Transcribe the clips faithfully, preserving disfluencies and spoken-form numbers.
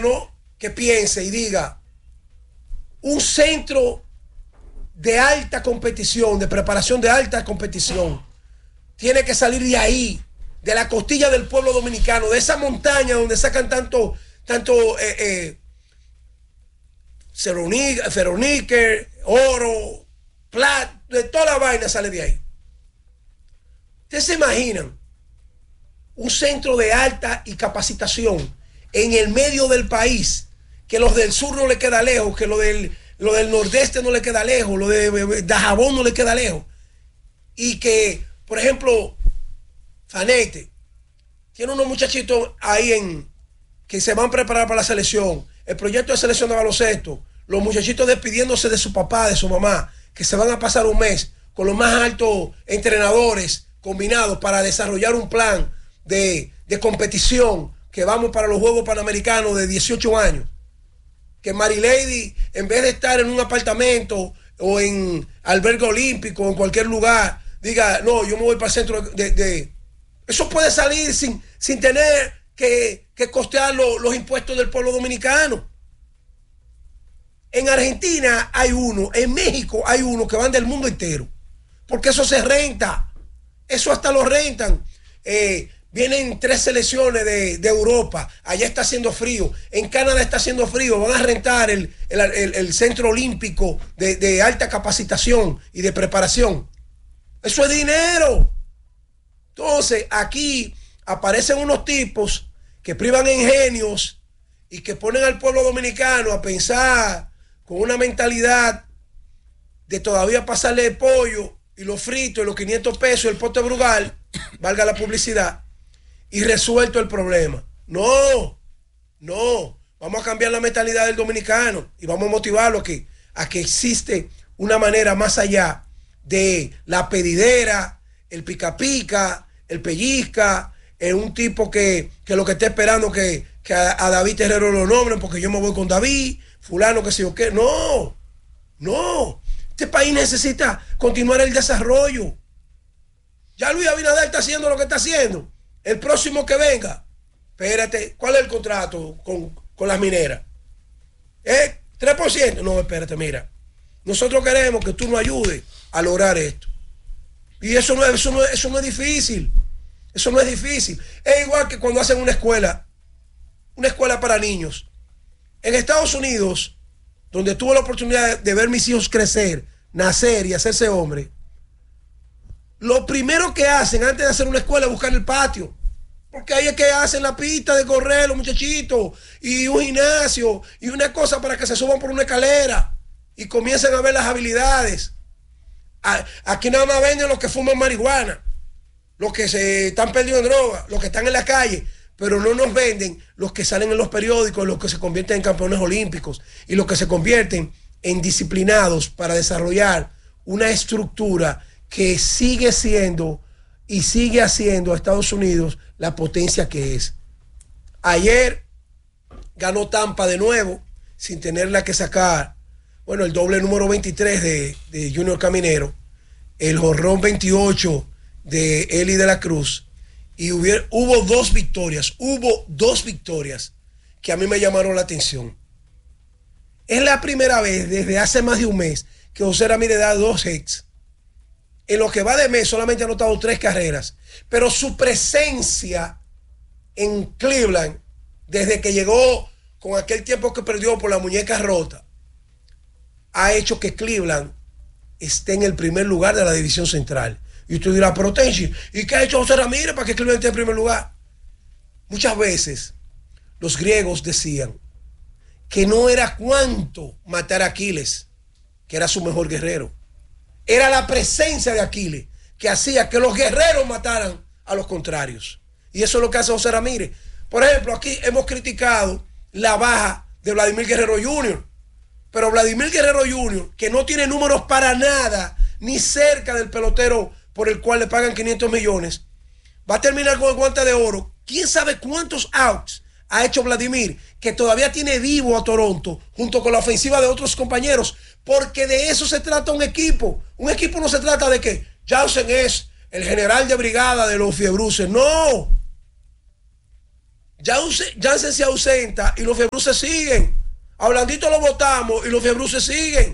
gobierno que piense y diga, un centro de alta competición, de preparación de alta competición, tiene que salir de ahí, de la costilla del pueblo dominicano, de esa montaña donde sacan tanto, tanto eh, eh, ferroníquel, oro, plata, de toda la vaina sale de ahí. ¿Ustedes se imaginan un centro de alta y capacitación en el medio del país, que los del sur no le queda lejos, que lo del, lo del nordeste no le queda lejos, lo de Dajabón no le queda lejos, y que, por ejemplo, Fanete tiene unos muchachitos ahí en que se van a preparar para la selección, el proyecto de selección de baloncesto, los muchachitos despidiéndose de su papá, de su mamá, que se van a pasar un mes con los más altos entrenadores combinados para desarrollar un plan de, de competición, que vamos para los Juegos Panamericanos de dieciocho años. Que Marilady, en vez de estar en un apartamento o en albergue olímpico o en cualquier lugar, diga, no, yo me voy para el centro de... de... Eso puede salir sin, sin tener que, que costear lo, los impuestos del pueblo dominicano. En Argentina hay uno, en México hay uno, que van del mundo entero, porque eso se renta, eso hasta lo rentan. Eh, vienen tres selecciones de, de Europa, allá está haciendo frío, en Canadá está haciendo frío, van a rentar el, el, el, el centro olímpico de, de alta capacitación y de preparación. Eso es dinero. Entonces aquí aparecen unos tipos que privan ingenios y que ponen al pueblo dominicano a pensar con una mentalidad de todavía pasarle el pollo y los fritos y los quinientos pesos y el pote Brugal, valga la publicidad, y resuelto el problema. No, no, vamos a cambiar la mentalidad del dominicano y vamos a motivarlo a que, a que existe una manera más allá de la pedidera, el pica pica, el pellizca, es un tipo que, que lo que está esperando que, que a, a David Terrero lo nombren porque yo me voy con David, fulano que sé yo qué. No, no, este país necesita continuar el desarrollo. Ya Luis Abinader está haciendo lo que está haciendo. El próximo que venga, espérate, ¿cuál es el contrato con, con las mineras? ¿Eh? ¿tres por ciento? No, espérate, mira. Nosotros queremos que tú nos ayudes a lograr esto. Y eso no, eso no, eso no es difícil. Eso no es difícil. Es igual que cuando hacen una escuela, una escuela para niños. En Estados Unidos, donde tuve la oportunidad de ver mis hijos crecer, nacer y hacerse hombre, lo primero que hacen antes de hacer una escuela es buscar el patio. Porque ahí es que hacen la pista de correr los muchachitos, y un gimnasio, y una cosa para que se suban por una escalera y comiencen a ver las habilidades. Aquí nada más venden los que fuman marihuana, los que se están perdidos en droga, los que están en la calle, pero no nos venden los que salen en los periódicos, los que se convierten en campeones olímpicos y los que se convierten en disciplinados para desarrollar una estructura que sigue siendo y sigue haciendo a Estados Unidos la potencia que es. Ayer ganó Tampa de nuevo, sin tenerla que sacar, bueno, el doble número veintitrés de, de Junior Caminero, el jonrón veintiocho de Eli de la Cruz, y hubiera, hubo dos victorias, hubo dos victorias que a mí me llamaron la atención. Es la primera vez desde hace más de un mes que José Ramírez da dos hits. En lo que va de mes solamente ha anotado tres carreras, pero su presencia en Cleveland, desde que llegó con aquel tiempo que perdió por la muñeca rota, ha hecho que Cleveland esté en el primer lugar de la división central. Y usted dirá, pero Tenchi, ¿y qué ha hecho José Ramírez para que Cleveland esté en primer lugar? Muchas veces los griegos decían que no era cuánto matar a Aquiles, que era su mejor guerrero. Era la presencia de Aquiles que hacía que los guerreros mataran a los contrarios. Y eso es lo que hace José Ramírez. Por ejemplo, aquí hemos criticado la baja de Vladimir Guerrero junior Pero Vladimir Guerrero junior, que no tiene números para nada, ni cerca del pelotero por el cual le pagan quinientos millones, va a terminar con el guante de oro. ¿Quién sabe cuántos outs ha hecho Vladimir, que todavía tiene vivo a Toronto, junto con la ofensiva de otros compañeros? Porque de eso se trata un equipo. Un equipo no se trata de que Jansen es el general de brigada de los fiebruces. No. Jansen se ausenta y los Fiebruces siguen. A Blandito lo votamos y los Fiebruces siguen.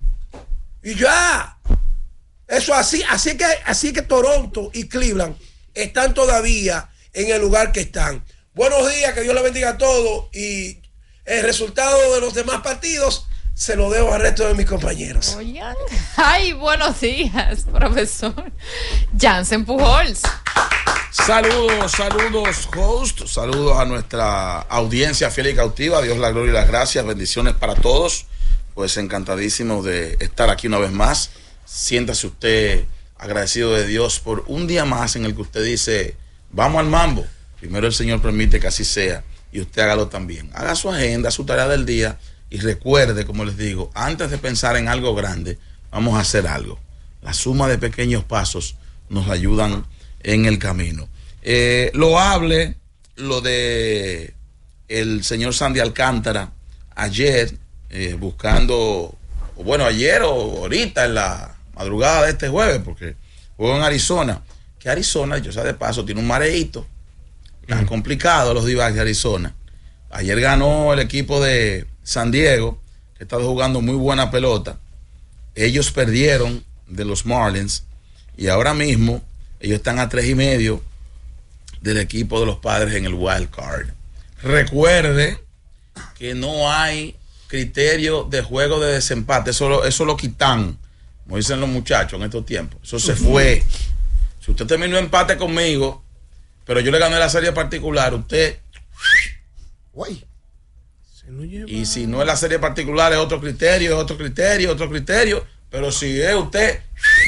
Y ya. Eso así, así que, así que Toronto y Cleveland están todavía en el lugar que están. Buenos días, que Dios les bendiga a todos. Y el resultado de los demás partidos se lo debo al resto de mis compañeros. Oigan. Ay, buenos días, profesor Jansen Pujols. Saludos, saludos, host. Saludos a nuestra audiencia fiel y cautiva. Dios la gloria y las gracias. Bendiciones para todos. Pues encantadísimo de estar aquí una vez más. Siéntase usted agradecido de Dios por un día más en el que usted dice, vamos al mambo. Primero el Señor permite que así sea y usted hágalo también. Haga su agenda, su tarea del día y recuerde, como les digo, antes de pensar en algo grande, vamos a hacer algo. La suma de pequeños pasos nos ayudan en el camino. Eh, loable lo de el señor Sandy Alcántara ayer, eh, buscando, bueno, ayer o ahorita en la madrugada de este jueves, porque juego en Arizona, que Arizona, yo sé de paso, tiene un mareíto tan mm. complicado los D-backs de Arizona. Ayer ganó el equipo de San Diego, que está jugando muy buena pelota. Ellos perdieron de los Marlins y ahora mismo ellos están a tres y medio del equipo de los Padres en el wild card. Recuerde que no hay criterio de juego de desempate. Eso lo, eso lo quitan, como dicen los muchachos en estos tiempos. Eso se fue. Si usted terminó empate conmigo, pero yo le gané la serie particular, usted... Uy. Y si no es la serie particular, es otro criterio, es otro criterio, otro criterio. Pero si es usted...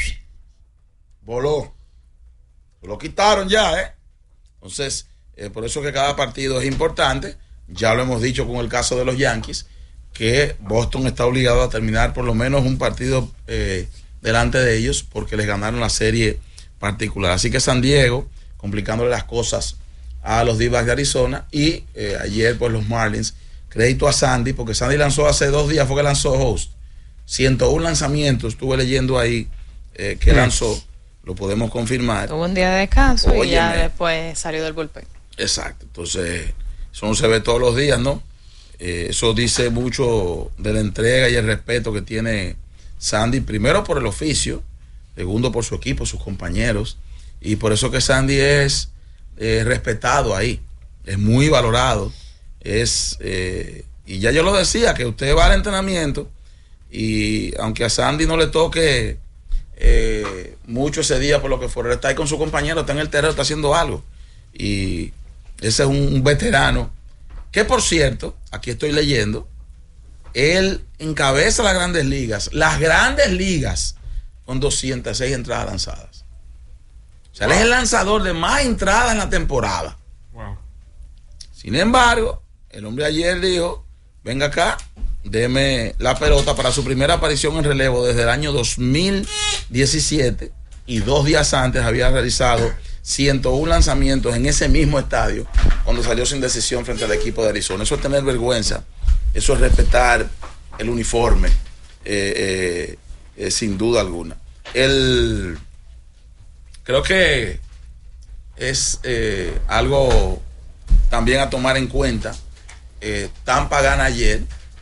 voló. Lo quitaron ya, ¿eh? Entonces, eh, por eso que cada partido es importante. Ya lo hemos dicho con el caso de los Yankees, que Boston está obligado a terminar por lo menos un partido eh, delante de ellos, porque les ganaron la serie particular. Así que San Diego, complicándole las cosas a los D-backs de Arizona. Y eh, ayer, pues los Marlins, crédito a Sandy, porque Sandy lanzó hace dos días, fue que lanzó host. ciento uno lanzamientos, estuve leyendo ahí eh, que lanzó. Lo podemos confirmar. Tuvo un día de descanso. Óyeme. Y ya después salió del bullpen. Exacto. Entonces, eso no se ve todos los días, ¿no? Eh, eso dice mucho de la entrega y el respeto que tiene Sandy, primero por el oficio, segundo por su equipo, sus compañeros, y por eso que Sandy es eh, respetado ahí, es muy valorado, es eh, y ya yo lo decía, que usted va al entrenamiento y aunque a Sandy no le toque Eh, mucho ese día por lo que fuera, está ahí con su compañero, está en el terreno, está haciendo algo, y ese es un, un veterano que, por cierto, aquí estoy leyendo, él encabeza las grandes ligas las grandes ligas con doscientas seis entradas lanzadas. O sea, wow. Él es el lanzador de más entradas en la temporada. Wow. Sin embargo, el hombre ayer dijo, venga acá, deme la pelota, para su primera aparición en relevo desde el año dos mil diecisiete, y dos días antes había realizado ciento uno lanzamientos en ese mismo estadio cuando salió sin decisión frente al equipo de Arizona. Eso es tener vergüenza, eso es respetar el uniforme, eh, eh, eh, sin duda alguna. El, creo que es eh, algo también a tomar en cuenta. eh, Tampa gana ayer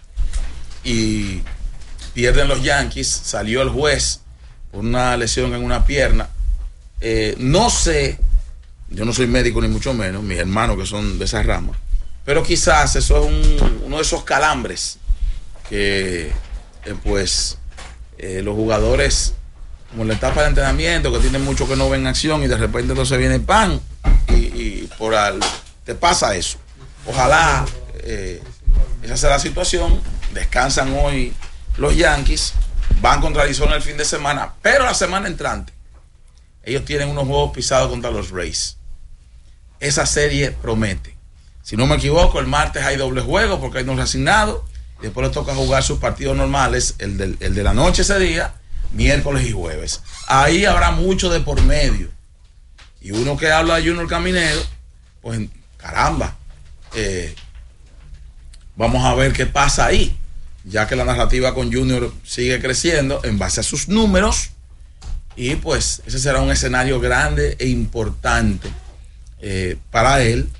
y pierden los Yankees. Salió el juez por una lesión en una pierna. Eh, no sé, yo no soy médico ni mucho menos, mis hermanos que son de esa rama, pero quizás eso es un, uno de esos calambres que eh, pues eh, los jugadores, como en la etapa de entrenamiento, que tienen mucho que no ven acción y de repente entonces viene pan y, y por al, te pasa eso. Ojalá eh, esa sea la situación. Descansan hoy los Yankees, van contra Arizona el fin de semana, pero la semana entrante ellos tienen unos juegos pisados contra los Rays. Esa serie promete. Si no me equivoco, el martes hay doble juego porque hay unos reasignados, y después les toca jugar sus partidos normales, el de, el de la noche ese día, miércoles y jueves. Ahí habrá mucho de por medio. Y uno que habla de Junior Caminero, pues caramba, eh, vamos a ver qué pasa ahí, ya que la narrativa con Junior sigue creciendo en base a sus números, y pues ese será un escenario grande e importante eh, para él,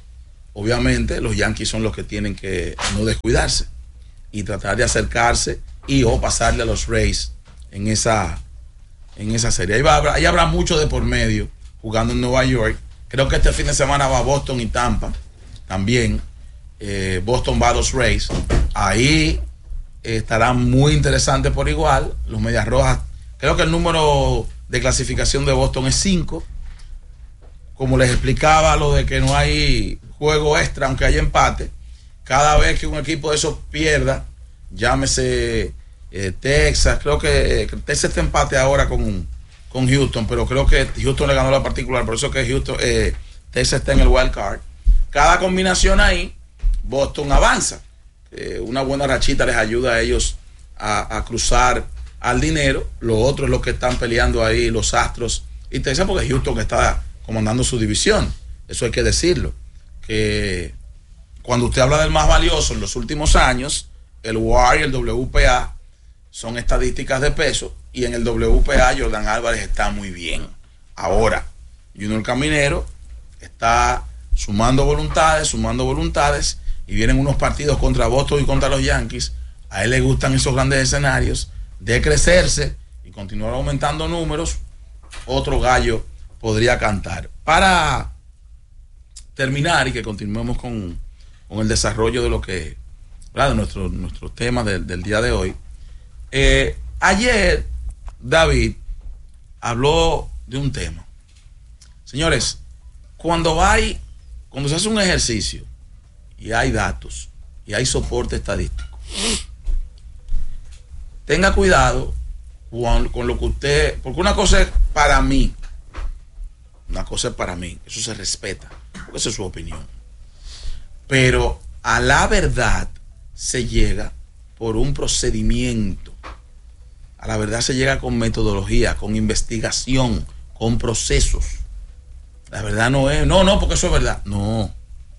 obviamente los Yankees son los que tienen que no descuidarse y tratar de acercarse y o pasarle a los Rays en esa, en esa serie. Ahí, va, ahí habrá mucho de por medio jugando en Nueva York. Creo que este fin de semana va Boston y Tampa también. Eh, Boston va a los Rays. Ahí eh, estará muy interesante por igual. Los Medias Rojas, creo que el número de clasificación de Boston es cinco. Como les explicaba, lo de que no hay juego extra, aunque haya empate. Cada vez que un equipo de esos pierda, llámese eh, Texas, creo que eh, Texas está empate ahora con, con Houston, pero creo que Houston le ganó la particular, por eso que Houston, eh, Texas está en el wild card. Cada combinación ahí, Boston avanza. Eh, una buena rachita les ayuda a ellos a, a cruzar al dinero. Lo otro es lo que están peleando ahí los Astros y Texas, porque Houston está comandando su división. Eso hay que decirlo. Que cuando usted habla del más valioso en los últimos años, el W A R y el W P A son estadísticas de peso, y en el W P A Jordan Álvarez está muy bien. Ahora, Junior Caminero está sumando voluntades, sumando voluntades, y vienen unos partidos contra Boston y contra los Yankees. A él le gustan esos grandes escenarios de crecerse y continuar aumentando números. Otro gallo podría cantar. Para terminar y que continuemos con, con el desarrollo de lo que, ¿verdad?, de nuestro, nuestro tema del, del día de hoy. Eh, ayer David habló de un tema. Señores, cuando hay, cuando se hace un ejercicio y hay datos y hay soporte estadístico, tenga cuidado con, con lo que usted, porque una cosa es para mí, una cosa es para mí, eso se respeta, porque esa es su opinión, pero a la verdad se llega por un procedimiento. A la verdad se llega con metodología, con investigación, con procesos. La verdad no es, no, no, porque eso es verdad. No.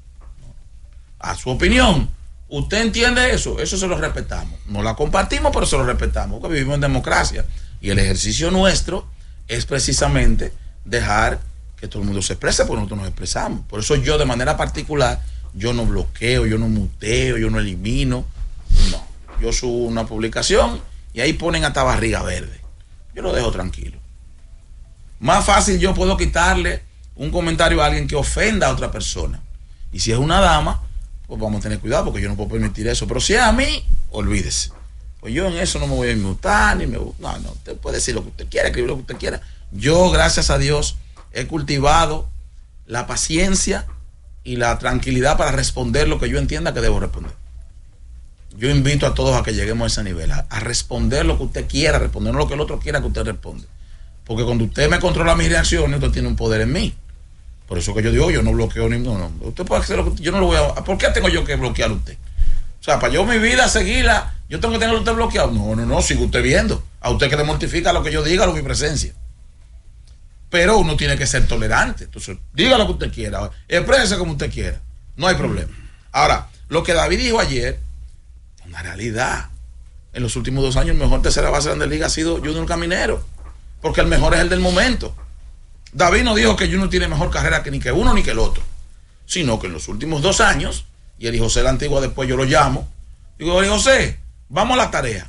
A su opinión, ¿usted entiende eso? Eso se lo respetamos. No la compartimos, pero se lo respetamos, porque vivimos en democracia. Y el ejercicio nuestro es precisamente dejar que todo el mundo se exprese, porque nosotros nos expresamos. Por eso yo, de manera particular, yo no bloqueo, yo no muteo, yo no elimino. No. Yo subo una publicación y ahí ponen hasta barriga verde. Yo lo dejo tranquilo. Más fácil yo puedo quitarle un comentario a alguien que ofenda a otra persona. Y si es una dama, pues vamos a tener cuidado, porque yo no puedo permitir eso. Pero si es a mí, olvídese. Pues yo en eso no me voy a inmutar, ni me voy... No, no, usted puede decir lo que usted quiera, escribir lo que usted quiera. Yo, gracias a Dios, he cultivado la paciencia y la tranquilidad para responder lo que yo entienda que debo responder. Yo invito a todos a que lleguemos a ese nivel, a, a responder lo que usted quiera, responder lo que el otro quiera que usted responde. Porque cuando usted me controla mis reacciones, usted tiene un poder en mí. Por eso que yo digo, yo no bloqueo ni... No, no, usted puede hacer lo que... Yo no lo voy a... ¿Por qué tengo yo que bloquear a usted? O sea, para yo mi vida seguirla, yo tengo que tener a usted bloqueado. No, no, no, sigue usted viendo. A usted que le mortifica lo que yo diga, lo mi presencia. Pero uno tiene que ser tolerante. Entonces, diga lo que usted quiera, exprese como usted quiera. No hay problema. Ahora, lo que David dijo ayer, una realidad. En los últimos dos años, el mejor tercera base de la liga ha sido Junior Caminero, porque el mejor es el del momento. David no dijo que Junior tiene mejor carrera que ni que uno ni que el otro, sino que en los últimos dos años, y Eli José la Antigua, después yo lo llamo, digo, Eli José, vamos a la tarea,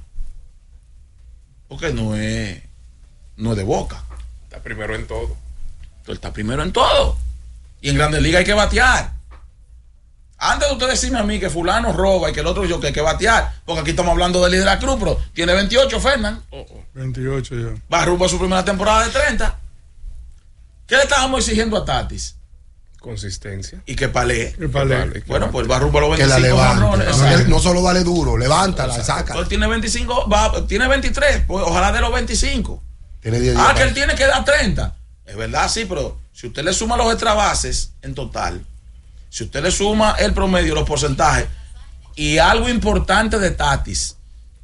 porque no es, no es de boca. Está primero en todo. Él está primero en todo. Y en Grandes Ligas hay que batear. Antes de usted decirme a mí que fulano roba y que el otro yo que hay que batear, porque aquí estamos hablando de líder a Cruz, pero tiene veintiocho, Fernán. Oh, oh. veintiocho ya. Va rumbo a su primera temporada de treinta. ¿Qué le estábamos exigiendo a Tatis? Consistencia. Y que palee. Que palee. Bueno, pues va rumbo a los Que la veinticinco levante. jonrones. No, Exacto. no solo dale duro, levántala, Exacto. saca. Él tiene veinticinco, va, tiene veintitrés, pues ojalá de los veinticinco. Tiene diez Ah, días. que él tiene que dar treinta. Es verdad, sí, pero si usted le suma los extra bases en total, si usted le suma el promedio, los porcentajes, y algo importante de Tatis,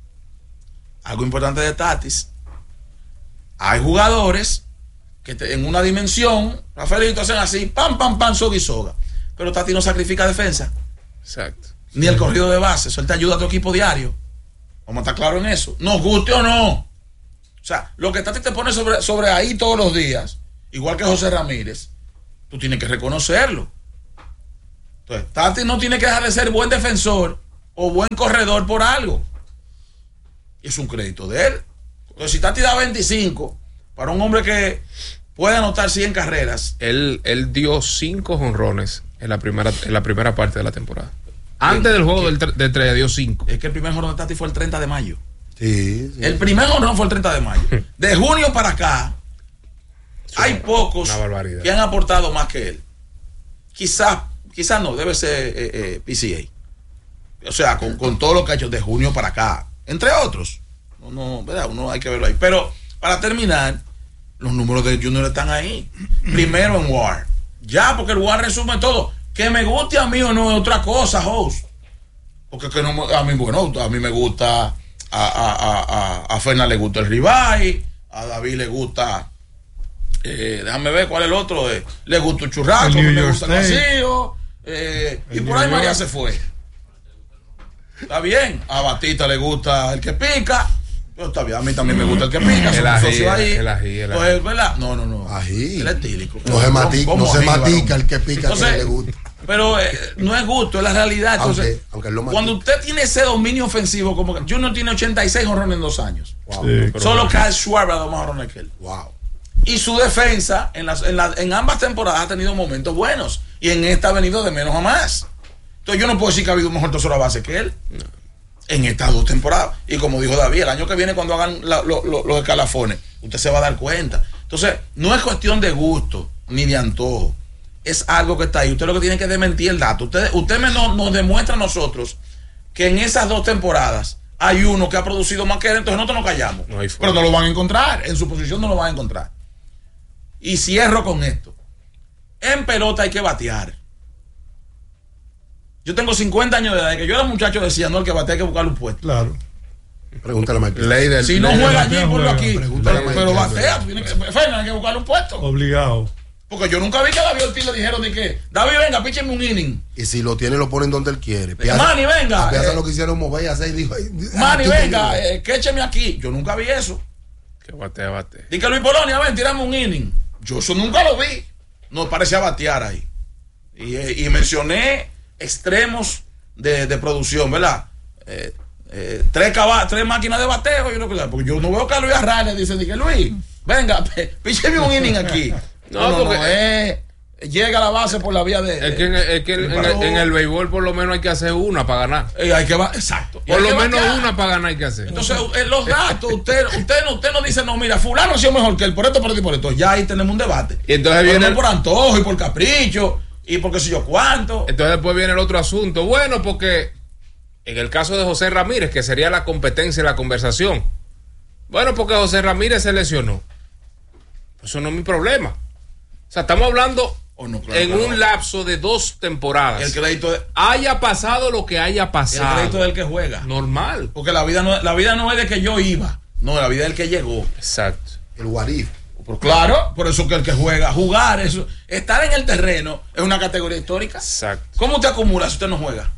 algo importante de Tatis, hay jugadores que te, en una dimensión, Rafaelito, hacen así, pam, pam, pam, soga y soga. Pero Tatis no sacrifica defensa, Exacto. ni el corrido de base. Eso él te ayuda a tu equipo diario. Vamos a estar claros en eso. Nos guste o no. O sea, lo que Tatis te pone sobre, sobre ahí todos los días, igual que José Ramírez, tú tienes que reconocerlo. Entonces, Tatis no tiene que dejar de ser buen defensor o buen corredor por algo. Es un crédito de él. Entonces, si Tatis da veinticinco para un hombre que puede anotar cien carreras. Él, él dio cinco jonrones en la primera, en la primera parte de la temporada. Antes del juego del, de estrella dio cinco. Es que el primer jonrón de Tatis fue el treinta de mayo. Sí, sí. El primer jonrón fue el treinta de mayo. De junio para acá, Es hay una- pocos una barbaridad. que han aportado más que él. Quizás, quizás no, debe ser eh, eh, P C A. O sea, con, con todo lo que ha hecho de junio para acá, entre otros. No, no, ¿verdad? Uno hay que verlo ahí. Pero para terminar, los números de Junior están ahí. Primero en W A R. Ya, porque el W A R resume todo. Que me guste a mí o no es otra cosa, host. Porque que no, me- a mí, bueno, a mí me gusta, a, a, a, a, a Fernan le gusta el ribeye, a David le gusta, eh, déjame ver cuál es el otro, eh, le gusta el churrasco, El New le York gusta el State. vacío, eh, y El por New ahí María York. se fue. Está bien, a Batista le gusta el que pica. Pero está bien, a mí también me gusta el que pica. El somos ají, socios ahí. el ají, el ají. Entonces, ¿verdad? No, no, no. Ají. El etílico. No se, mati- ¿Cómo no se ají, matica varón? el que pica Entonces, que le gusta. Pero eh, no es gusto, es la realidad. Entonces, Aunque- aunque él lo matica. cuando usted tiene ese dominio ofensivo, como que Junior tiene ochenta y seis jonrones en dos años. Wow. Sí. Pero Solo bueno. Kyle Schwarber ha dado más jonrones que él. Wow. Y su defensa en, las, en, la- en ambas temporadas ha tenido momentos buenos. Y en esta ha venido de menos a más. Entonces yo no puedo decir que ha habido un mejor tercera base que él. En estas dos temporadas. Y como dijo David, el año que viene cuando hagan la- lo- lo- los escalafones, usted se va a dar cuenta. Entonces, no es cuestión de gusto ni de antojo. Es algo que está ahí. Usted lo que tiene que desmentir el dato. Usted, usted me no- nos demuestra a nosotros que en esas dos temporadas hay uno que ha producido más que él, entonces nosotros nos callamos. No hay forma. Pero no lo van a encontrar. En su posición no lo van a encontrar. Y cierro con esto. En pelota hay que batear. Yo tengo cincuenta años de edad. Que yo era muchacho decía, no, el que batea hay que buscarle un puesto. Claro. Pregúntale a Mike. Ley del, Si no ley juega del- allí, ponlo aquí. Pregúntale Pero, a pero Mike. batea, tú tienes que, Fernan, hay que buscarle un puesto. Obligado. Porque yo nunca vi que a David Ortiz le dijeron de que, David, venga, pícheme un inning. Y si lo tiene, lo ponen donde él quiere. Manny, venga. Piazza eh, lo quisieron mover y hacer y dijo: ay, Manny, tú venga, te- eh, que écheme aquí. Yo nunca vi eso. Que batea, batea. Dice que Luis Polonia, ven, tirame un inning. Yo eso nunca lo vi. No parecía batear ahí. Y, eh, y mencioné extremos de, de producción, ¿verdad? Eh, eh, tres, caba- tres máquinas de bateo. Yo no, porque yo no veo que a Luis Arraez dice, que Luis, venga, p- pícheme un inning aquí. No, No, no, porque- no, eh, llega a la base por la vía de. Es que, en, es que en, en el, en el béisbol por lo menos hay que hacer una para ganar. eh, hay que ba- exacto. Y Por hay lo que menos batear. una para ganar hay que hacer. Entonces, eh, los datos, usted, usted, no, usted no dice, no, mira, fulano ha sido mejor que él, por esto, por esto y por esto. Ya ahí tenemos un debate. Y entonces Pero viene no por antojo y por capricho y por qué sé yo cuánto. Entonces después viene el otro asunto. Bueno, porque en el caso de José Ramírez, que sería la competencia y la conversación. Bueno, porque José Ramírez se lesionó. Eso no es mi problema. O sea, estamos hablando Oh, no, claro, en claro. un lapso de dos temporadas. El crédito, de- Haya pasado lo que haya el pasado. crédito del que juega. Normal. Porque la vida, no, la vida no es de que yo iba. No, la vida es del que llegó. Exacto. El Warif. Pero claro, por eso que el que juega, jugar, eso, estar en el terreno es una categoría histórica. Exacto. ¿Cómo usted acumula si usted no juega?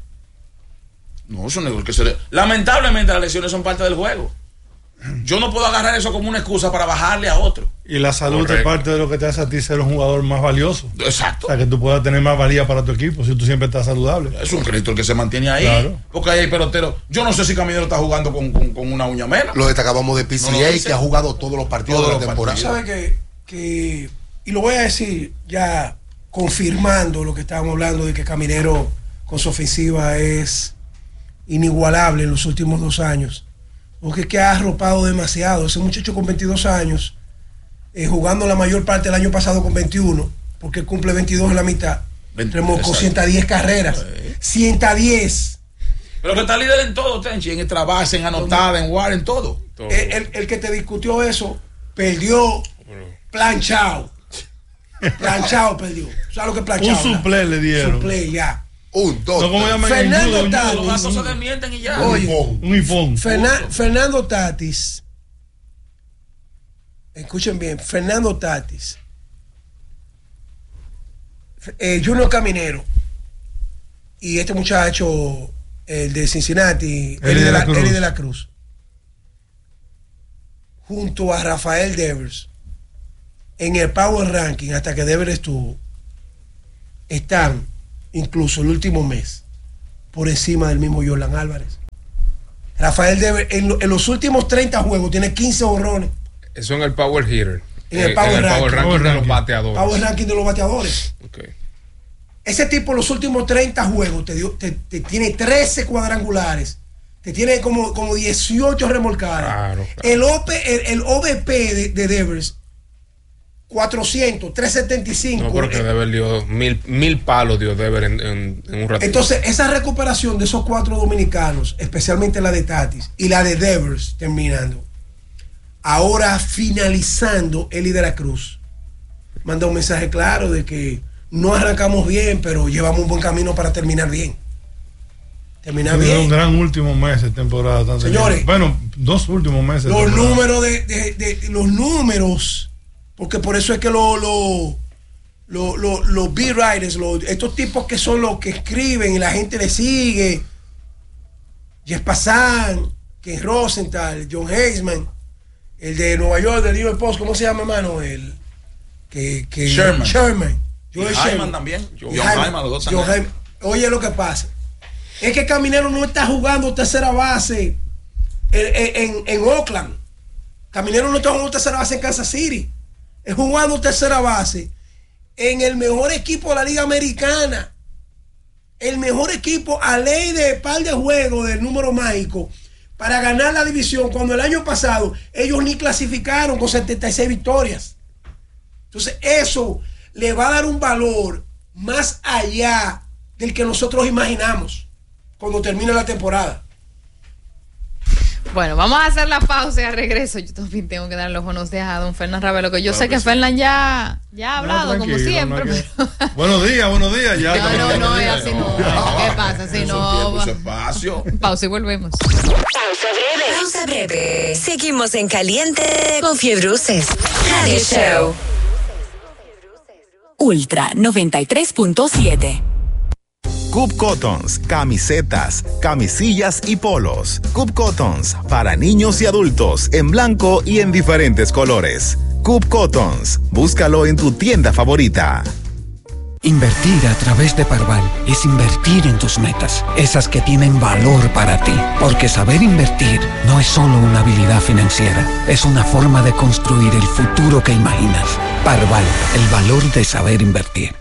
No, eso no es que se le... Lamentablemente las lesiones son parte del juego. Yo no puedo agarrar eso como una excusa para bajarle a otro. Y la salud Correcto. es parte de lo que te hace a ti ser un jugador más valioso. Exacto. O sea, que tú puedas tener más valía para tu equipo si tú siempre estás saludable. Es un crédito el que se mantiene ahí. Claro. Porque ahí hay peloteros. Yo no sé si Caminero está jugando con, con- con una uña menos. Lo destacábamos de P C A, No lo dice. que ha jugado todos los partidos Todos de la los temporada. partidos. ¿Sabe que, que, y lo voy a decir ya confirmando lo que estábamos hablando de que Caminero con su ofensiva es inigualable en los últimos dos años? Porque es que ha arropado demasiado. Ese muchacho con veintidós años, eh, jugando la mayor parte del año pasado con veintiuno, porque cumple veintidós en la mitad. veinte, Tenemos con exacto. ciento diez carreras. ciento diez. Pero que está líder en todo, Tenchi. En extra base, en anotada, en war, en todo. Todo. El, el- el que te discutió eso perdió planchado. Planchado perdió. ¿Sabes lo que es planchado? Un suplé le dieron. Suplé, ya. Un, dos, No, ¿cómo tres. llaman en Fernando judo? Un Tatis. Los judo, datos se un- desmienten y ya. Oye, Un ifón. Ferna- Fernando Tatis. Escuchen bien, Fernando Tatis. eh, Junior Caminero. Y este muchacho, el de Cincinnati, Eli de, la, Eli de la Cruz. Junto a Rafael Devers. En el Power Ranking, hasta que Devers estuvo, están incluso el último mes, por encima del mismo Jordan Álvarez. Rafael Devers en, en los últimos treinta juegos tiene quince honrones. Eso en el Power Hitter. En el Power, en el ranking. power ranking Power de los ranking. bateadores. Power ranking de los bateadores. Okay. Ese tipo en los últimos treinta juegos te, dio, te, te tiene trece cuadrangulares, te tiene como, como dieciocho remolcadas. Claro, claro. El, O P, el, el O V P de, de Devers, cuatrocientos, trescientos setenta y cinco. No, porque Devers dio mil, mil palos, dio Devers en, en, en un ratito. Entonces, esa recuperación de esos cuatro dominicanos, especialmente la de Tatis y la de Devers, terminando, ahora finalizando Eli de la Cruz, manda un mensaje claro de que no arrancamos bien, pero llevamos un buen camino para terminar bien. Terminar Tiene bien. un gran último mes de temporada. Tanto Señores, bien. Bueno, dos últimos meses. de Los temporada. números de, de- de- los números, porque por eso es que los lo, lo, lo, los beat writers, los- estos tipos que son los que escriben y la gente le sigue, Jeff Passan, Ken Rosenthal, John Heisman, el de Nueva York, del New York Post, ¿cómo se llama, hermano? El que, que Sherman. Sherman. Y Joel Hyman Sherman. también. Y John Hyman, los dos John también. Hyman. Oye, lo que pasa es que Caminero no está jugando tercera base en, en, en Oakland. Caminero no está jugando tercera base en Kansas City. Es jugando tercera base en el mejor equipo de la Liga Americana. El mejor equipo a ley de par de juegos del número mágico para ganar la división, cuando el año pasado ellos ni clasificaron con setenta y seis victorias. Entonces eso le va a dar un valor más allá del que nosotros imaginamos cuando termine la temporada. Bueno, vamos a hacer la pausa y al regreso yo también tengo que dar los buenos días a don Fernán Ravelo, que yo Claro sé que que sí. Fernán ya, ya ha No, hablado como tranquilo, siempre, no hay que- pero... Buenos días, buenos días. Ya No, no, no, es así, no. ¿Qué pasa? Si Su no, tiempo, va- su espacio. pausa y volvemos. Pausa breve. Pausa breve. Seguimos en caliente con Fiebruces. Radio Show. Ultra noventa y tres punto siete. Coop Cottons, camisetas, camisillas y polos. Coop Cottons, para niños y adultos, en blanco y en diferentes colores. Coop Cottons, búscalo en tu tienda favorita. Invertir a través de Parval es invertir en tus metas, esas que tienen valor para ti, porque saber invertir no es solo una habilidad financiera, es una forma de construir el futuro que imaginas. Parval, el valor de saber invertir.